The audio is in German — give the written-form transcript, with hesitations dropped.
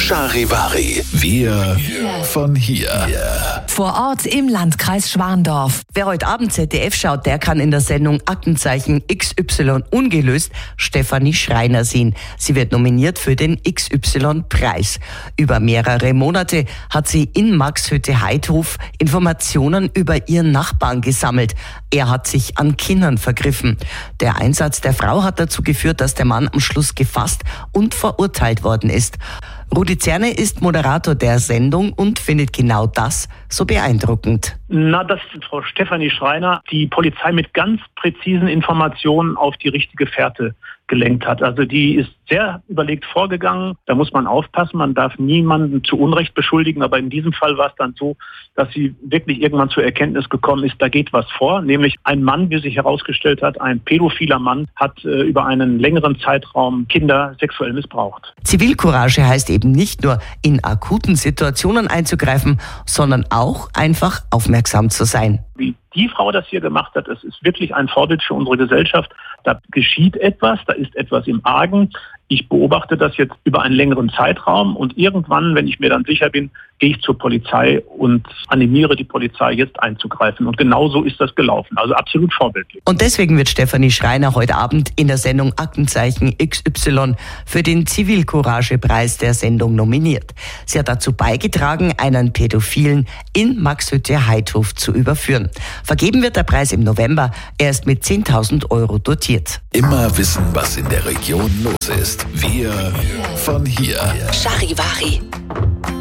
Charivari. Wir von hier. Vor Ort im Landkreis Schwandorf. Wer heute Abend ZDF schaut, der kann in der Sendung Aktenzeichen XY ungelöst Stefanie Schreiner sehen. Sie wird nominiert für den XY-Preis. Über mehrere Monate hat sie in Maxhütte-Heidhof Informationen über ihren Nachbarn gesammelt. Er hat sich an Kindern vergriffen. Der Einsatz der Frau hat dazu geführt, dass der Mann am Schluss gefasst und verurteilt worden ist. Rudi Zerne ist Moderator der Sendung und findet genau das so beeindruckend. Dass Frau Stefanie Schreiner die Polizei mit ganz präzisen Informationen auf die richtige Fährte gelenkt hat. Also die ist sehr überlegt vorgegangen. Da muss man aufpassen. Man darf niemanden zu Unrecht beschuldigen. Aber in diesem Fall war es dann so, dass sie wirklich irgendwann zur Erkenntnis gekommen ist, da geht was vor. Nämlich ein Mann, wie sich herausgestellt hat, ein pädophiler Mann, hat über einen längeren Zeitraum Kinder sexuell missbraucht. Zivilcourage heißt eben nicht nur in akuten Situationen einzugreifen, sondern auch einfach aufmerksam zu sein. Wie die Frau das hier gemacht hat, es ist wirklich ein Vorbild für unsere Gesellschaft. Da geschieht etwas, da ist etwas im Argen. Ich beobachte das jetzt über einen längeren Zeitraum und irgendwann, wenn ich mir dann sicher bin, gehe ich zur Polizei und animiere die Polizei jetzt einzugreifen. Und genau so ist das gelaufen. Also absolut vorbildlich. Und deswegen wird Stefanie Schreiner heute Abend in der Sendung Aktenzeichen XY für den Zivilcourage-Preis der Sendung nominiert. Sie hat dazu beigetragen, einen Pädophilen in Maxhütte-Heidhof zu überführen. Vergeben wird der Preis im November. Er ist mit 10.000 € dotiert. Immer wissen, was in der Region los ist. Wir von hier. Charivari.